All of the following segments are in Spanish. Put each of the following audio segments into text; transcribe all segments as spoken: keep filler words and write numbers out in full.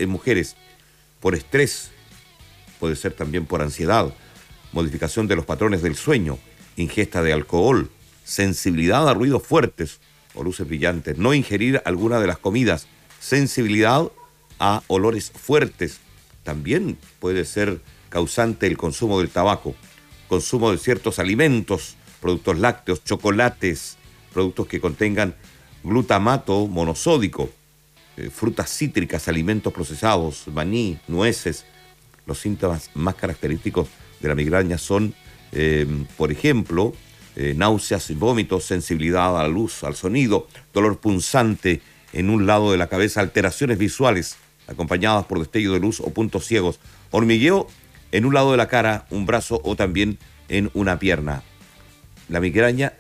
en mujeres, por estrés, puede ser también por ansiedad, modificación de los patrones del sueño, ingesta de alcohol, sensibilidad a ruidos fuertes o luces brillantes, no ingerir alguna de las comidas, sensibilidad a olores fuertes. También puede ser causante el consumo del tabaco, consumo de ciertos alimentos, productos lácteos, chocolates, productos que contengan glutamato monosódico, eh, frutas cítricas, alimentos procesados, maní, nueces. Los síntomas más característicos de la migraña son, eh, por ejemplo, eh, náuseas y vómitos, sensibilidad a la luz, al sonido, dolor punzante en un lado de la cabeza, alteraciones visuales acompañadas por destello de luz o puntos ciegos, hormigueo en un lado de la cara, un brazo o también en una pierna. La migraña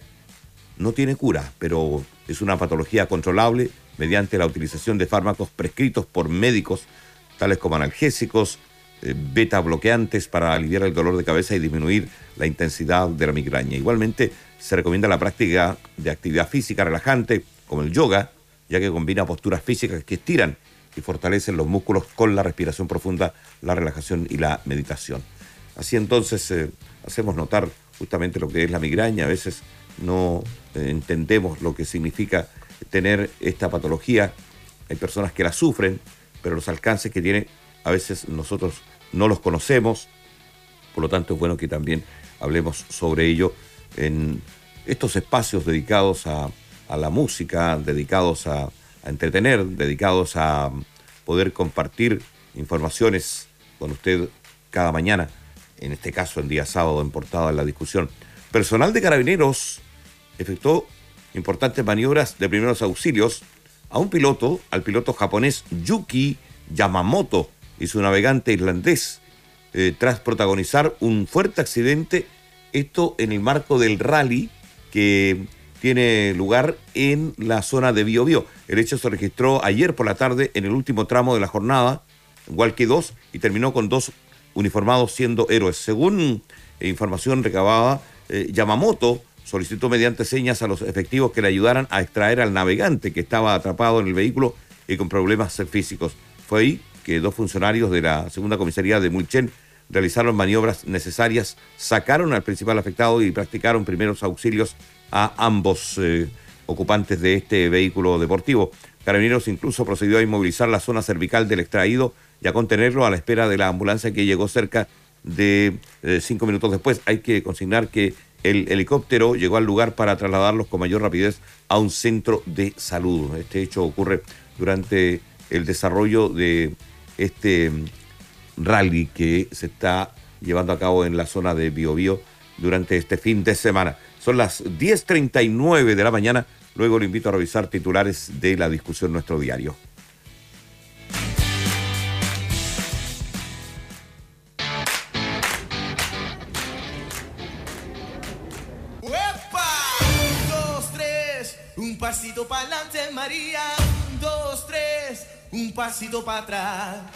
no tiene cura, pero es una patología controlable mediante la utilización de fármacos prescritos por médicos, tales como analgésicos, eh, beta bloqueantes para aliviar el dolor de cabeza y disminuir la intensidad de la migraña. Igualmente, se recomienda la práctica de actividad física relajante, como el yoga, ya que combina posturas físicas que estiran y fortalecen los músculos con la respiración profunda, la relajación y la meditación. Así entonces, eh, hacemos notar justamente lo que es la migraña. A veces no eh, entendemos lo que significa tener esta patología. Hay personas que la sufren, pero los alcances que tiene a veces nosotros no los conocemos. Por lo tanto, es bueno que también hablemos sobre ello en estos espacios dedicados a, a la música, dedicados a, a entretener, dedicados a poder compartir informaciones con usted cada mañana, en este caso en día sábado en Portada en la Discusión. Personal de Carabineros efectuó importantes maniobras de primeros auxilios a un piloto, al piloto japonés Yuki Yamamoto y su navegante irlandés, eh, tras protagonizar un fuerte accidente, esto en el marco del rally que tiene lugar en la zona de Biobío. El hecho se registró ayer por la tarde en el último tramo de la jornada, Hualqui dos, y terminó con dos uniformados siendo héroes. Según eh, información recabada, eh, Yamamoto solicitó mediante señas a los efectivos que le ayudaran a extraer al navegante que estaba atrapado en el vehículo y con problemas físicos. Fue ahí que dos funcionarios de la segunda comisaría de Mulchen realizaron maniobras necesarias, sacaron al principal afectado y practicaron primeros auxilios a ambos eh, ocupantes de este vehículo deportivo. Carabineros incluso procedió a inmovilizar la zona cervical del extraído y a contenerlo a la espera de la ambulancia que llegó cerca de eh, cinco minutos después. Hay que consignar que el helicóptero llegó al lugar para trasladarlos con mayor rapidez a un centro de salud. Este hecho ocurre durante el desarrollo de este rally que se está llevando a cabo en la zona de Biobío durante este fin de semana. Son las diez treinta y nueve de la mañana. Luego le invito a revisar titulares de La Discusión, nuestro diario. Un, dos, tres, un pasito para adelante, María. Un, dos, tres, un pasito para atrás.